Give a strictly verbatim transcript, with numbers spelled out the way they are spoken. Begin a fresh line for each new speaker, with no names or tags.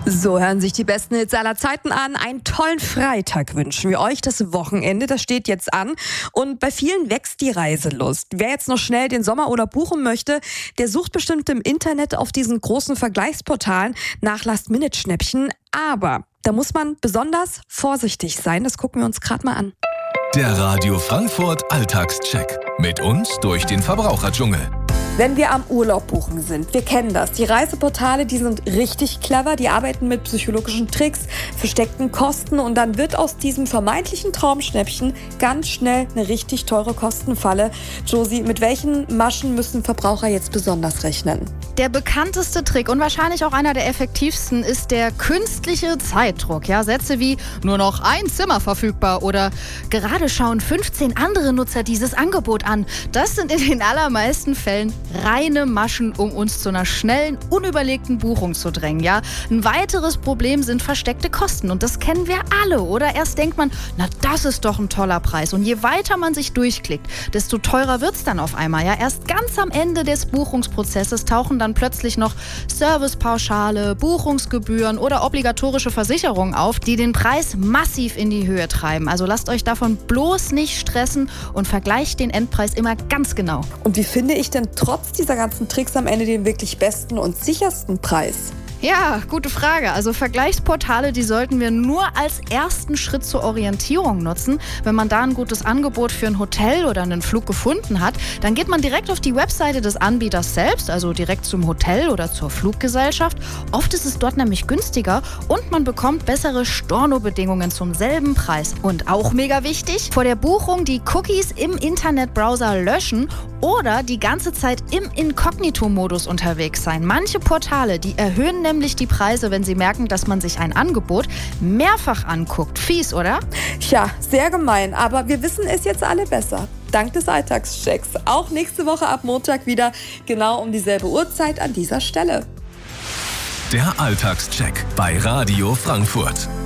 So hören sich die besten Hits aller Zeiten an. Einen tollen Freitag wünschen wir euch. Das Wochenende, das steht jetzt an. Und bei vielen wächst die Reiselust. Wer jetzt noch schnell den Sommerurlaub buchen möchte, der sucht bestimmt im Internet auf diesen großen Vergleichsportalen nach Last-Minute-Schnäppchen. Aber da muss man besonders vorsichtig sein. Das gucken wir uns gerade mal an.
Der Radio Frankfurt Alltagscheck. Mit uns durch den Verbraucherdschungel.
Wenn wir am Urlaub buchen sind, wir kennen das. Die Reiseportale, die sind richtig clever. Die arbeiten mit psychologischen Tricks, versteckten Kosten und dann wird aus diesem vermeintlichen Traumschnäppchen ganz schnell eine richtig teure Kostenfalle. Josie, mit welchen Maschen müssen Verbraucher jetzt besonders rechnen?
Der bekannteste Trick und wahrscheinlich auch einer der effektivsten ist der künstliche Zeitdruck. Ja, Sätze wie nur noch ein Zimmer verfügbar oder gerade schauen fünfzehn andere Nutzer dieses Angebot an. Das sind in den allermeisten Fällen reine Maschen, um uns zu einer schnellen, unüberlegten Buchung zu drängen. Ja, ein weiteres Problem sind versteckte Kosten und das kennen wir alle. Oder erst denkt man, na das ist doch ein toller Preis. Und je weiter man sich durchklickt, desto teurer wird's dann auf einmal. Ja, erst ganz am Ende des Buchungsprozesses tauchen dann plötzlich noch Servicepauschale, Buchungsgebühren oder obligatorische Versicherungen auf, die den Preis massiv in die Höhe treiben. Also lasst euch davon bloß nicht stressen und vergleicht den Endpreis immer ganz genau.
Und wie finde ich denn trotz dieser ganzen Tricks am Ende den wirklich besten und sichersten Preis?
Ja, gute Frage. Also Vergleichsportale, die sollten wir nur als ersten Schritt zur Orientierung nutzen. Wenn man da ein gutes Angebot für ein Hotel oder einen Flug gefunden hat, dann geht man direkt auf die Webseite des Anbieters selbst, also direkt zum Hotel oder zur Fluggesellschaft. Oft ist es dort nämlich günstiger und man bekommt bessere Stornobedingungen zum selben Preis. Und auch mega wichtig, vor der Buchung die Cookies im Internetbrowser löschen oder die ganze Zeit im Inkognito-Modus unterwegs sein. Manche Portale, die erhöhen nämlich die Preise, wenn sie merken, dass man sich ein Angebot mehrfach anguckt. Fies, oder?
Tja, sehr gemein, aber wir wissen es jetzt alle besser. Dank des Alltagschecks. Auch nächste Woche ab Montag wieder genau um dieselbe Uhrzeit an dieser Stelle.
Der Alltagscheck bei Radio Frankfurt.